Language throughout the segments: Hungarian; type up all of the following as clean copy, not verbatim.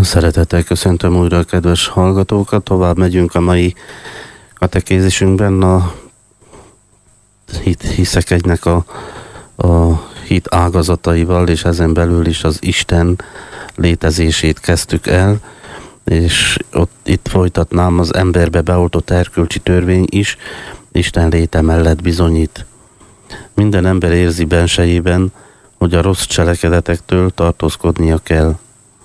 Szeretettel köszöntöm újra a kedves hallgatókat, tovább megyünk a mai katekézisünkben a hiszek egynek a hit ágazataival, és ezen belül is az Isten létezését kezdtük el, és itt folytatnám az emberbe beoltott erkölcsi törvény is, Isten léte mellett bizonyít. Minden ember érzi bensejében, hogy a rossz cselekedetektől tartózkodnia kell.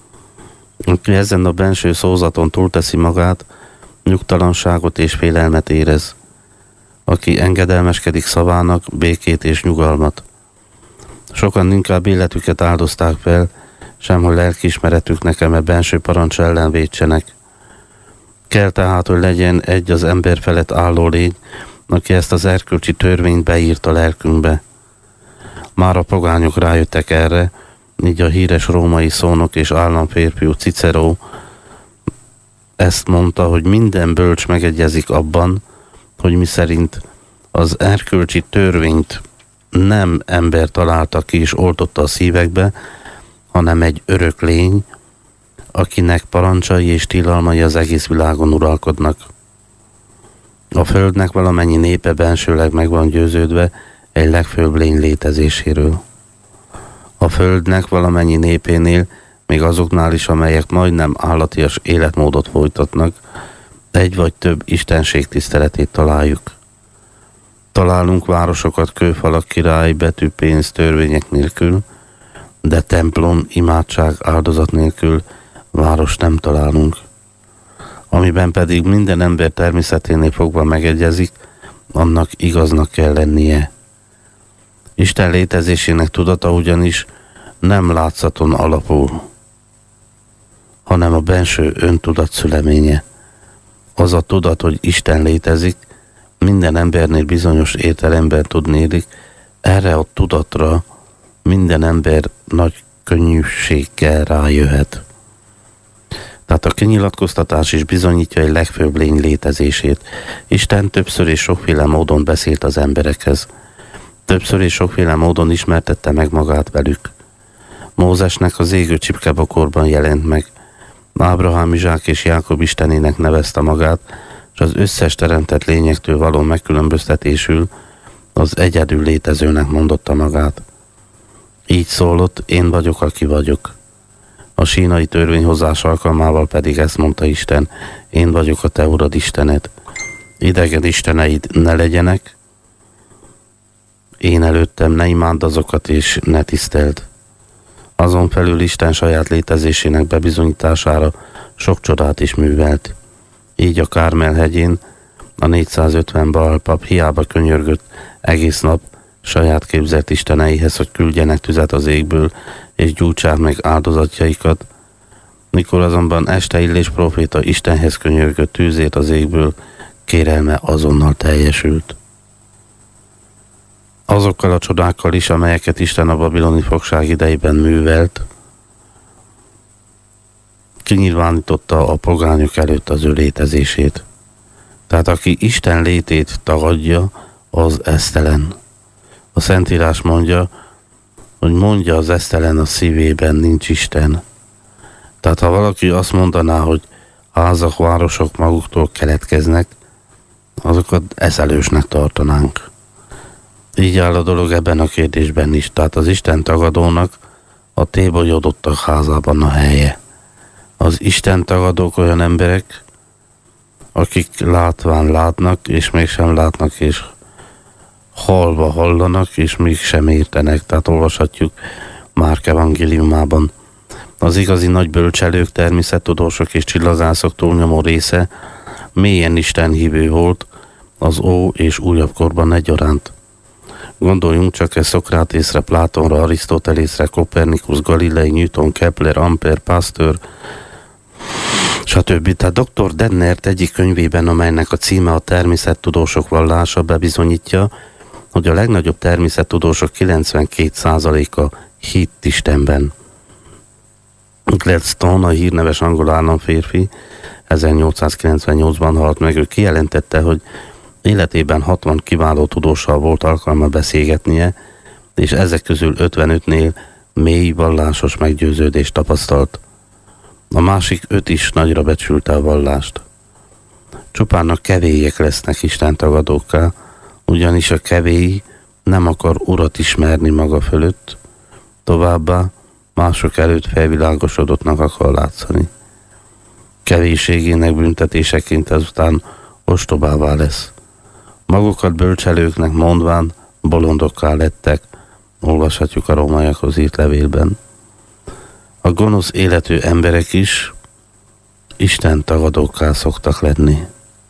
Aki ezen a benső szózaton túlteszi magát, nyugtalanságot és félelmet érez. Aki engedelmeskedik szavának, békét és nyugalmat. Sokan inkább életüket áldozták fel, semhogy lelkiismeretük nekem benső parancs ellen védsenek. Kell tehát, hogy legyen egy az ember felett álló lény, aki ezt az erkölcsi törvényt beírt a lelkünkbe. Már a pogányok rájöttek erre, így a híres római szónok és államférfiú Cicero ezt mondta, hogy minden bölcs megegyezik abban, hogy miszerint az erkölcsi törvényt nem ember találta ki és oltotta a szívekbe, hanem egy örök lény, akinek parancsai és tilalmai az egész világon uralkodnak. A földnek valamennyi népe bensőleg meg van győződve egy legfőbb lény létezéséről. A földnek valamennyi népénél, még azoknál is, amelyek majdnem állatias életmódot folytatnak, egy vagy több istenség tiszteletét találjuk. Találunk városokat kőfalak, király, betű, pénz, törvények nélkül, de templom, imádság, áldozat nélkül város nem találunk. Amiben pedig minden ember természeténél fogva megegyezik, annak igaznak kell lennie. Isten létezésének tudata ugyanis nem látszaton alapul, hanem a benső öntudat szüleménye. Az a tudat, hogy Isten létezik, minden embernél bizonyos értelemben tudnélik, erre a tudatra minden ember nagy könnyűséggel rájöhet. Tehát a kinyilatkoztatás is bizonyítja egy legfőbb lény létezését. Isten többször és sokféle módon beszélt az emberekhez. Többször és sokféle módon ismertette meg magát velük. Mózesnek az égő csipkebokorban jelent meg. Ábrahám, Izsák és Jákob istenének nevezte magát, és az összes teremtett lényektől való megkülönböztetésül az egyedül létezőnek mondotta magát. Így szólott, én vagyok, aki vagyok. A sínai törvényhozás alkalmával pedig ezt mondta Isten, én vagyok a te urad Istened. Idegen isteneid ne legyenek, én előttem ne imádd azokat és ne tiszteld. Azon felül Isten saját létezésének bebizonyítására sok csodát is művelt. Így a Kármel hegyén a 450 Baál pap hiába könyörgött egész nap saját képzelt isteneihez, hogy küldjenek tüzet az égből, és gyújtsák meg áldozatjaikat. Mikor azonban este Illés próféta Istenhez könyörgött tűzét az égből, kérelme azonnal teljesült. Azokkal a csodákkal is, amelyeket Isten a babiloni fogság idejében művelt, kinyilvánította a pogányok előtt az ő létezését. Tehát aki Isten létét tagadja, az esztelen. A Szentírás mondja, hogy mondja az esztelen a szívében nincs Isten. Tehát ha valaki azt mondaná, hogy házak, városok maguktól keletkeznek, azokat eszelősnek tartanánk. Így áll a dolog ebben a kérdésben is. Tehát az Isten tagadónak a tébolyodottak házában a helye. Az Isten tagadók olyan emberek, akik látván látnak, és mégsem látnak, és hallva hallanak, és mégsem értenek. Tehát olvashatjuk Márk evangéliumában. Az igazi nagy bölcselők, természettudósok és csillagászok túlnyomó része mélyen Isten hívő volt az ó és újabb korban egyaránt. Gondoljunk csak Szokratészre, Plátonra, Arisztotelészre, Kopernikus, Galilei, Newton, Kepler, Ampere, Pasteur, stb. Tehát Dr. Dennert egyik könyvében, amelynek a címe a Természettudósok vallása bebizonyítja, hogy a legnagyobb természettudósok 92%-a hitt Istenben. Gladstone, a hírneves angol államférfi, 1898-ban halt meg, ő kijelentette, hogy életében 60 kiváló tudóssal volt alkalma beszélgetnie, és ezek közül 55-nél mély vallásos meggyőződést tapasztalt. A másik 5 is nagyra becsülte a vallást. Csupán a kevélyek lesznek Isten tagadókká, ugyanis a kevély nem akar urat ismerni maga fölött, továbbá mások előtt felvilágosodottnak akar látszani. Kevélységének büntetéseként ezután ostobává lesz. Magukat bölcselőknek mondván bolondokká lettek, olvashatjuk a Rómaiakhoz írt levélben. A gonosz életű emberek is Isten tagadókká szoktak lenni.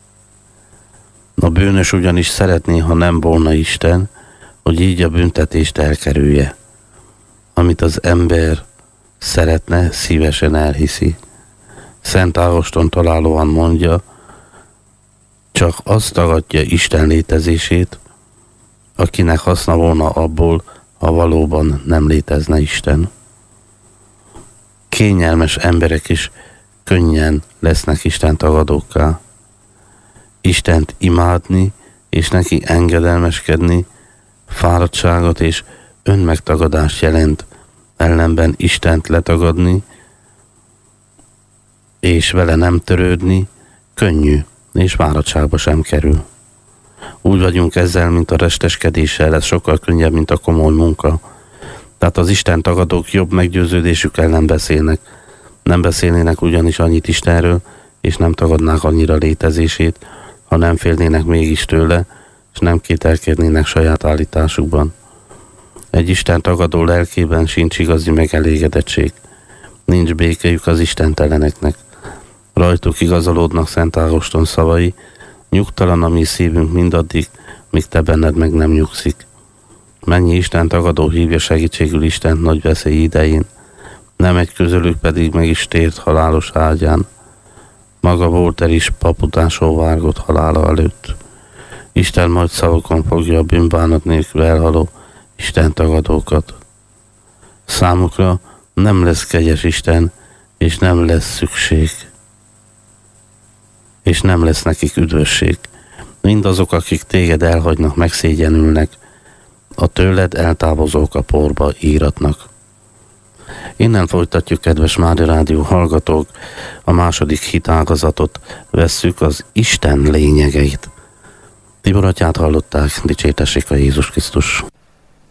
A bűnös ugyanis szeretné, ha nem volna Isten, hogy így a büntetést elkerülje. Amit az ember szeretne, szívesen elhiszi. Szent Ágoston találóan mondja, csak azt tagadja Isten létezését, akinek haszna volna abból, ha valóban nem létezne Isten. Kényelmes emberek is könnyen lesznek Isten tagadókká. Istent imádni és neki engedelmeskedni fáradtságot és önmegtagadást jelent, ellenben Istent letagadni és vele nem törődni könnyű és fáradtságba sem kerül. Úgy vagyunk ezzel, mint a resteskedéssel, ez sokkal könnyebb, mint a komoly munka. Tehát az Isten tagadók jobb meggyőződésük ellen beszélnek. Nem beszélnének ugyanis annyit Istenről, és nem tagadnák annyira létezését, ha nem félnének mégis tőle, és nem kételkednének saját állításukban. Egy Isten tagadó lelkében sincs igazi megelégedettség. Nincs békéjük az istenteleneknek. Rajtuk igazolódnak Szent Ágoston szavai, nyugtalan a mi szívünk mindaddig, míg te benned meg nem nyugszik. Mennyi Isten tagadó hívja segítségül Istent nagy veszély idején, nem egy közülük pedig meg is tért halálos ágyán. Maga Voltaire is paputásról várgott halála előtt. Isten majd szavakon fogja a bűnbánat nélkül elhaló Isten tagadókat. Számukra nem lesz kegyes Isten, és nem lesz szükség. És nem lesz nekik üdvösség. Mindazok, akik téged elhagynak, megszégyenülnek, a tőled eltávozók a porba íratnak. Innen folytatjuk, kedves Mária Rádió hallgatók, a második hitágazatot vesszük, az Isten lényegeit. Tibor atyát hallották, dicsértessék a Jézus Krisztus.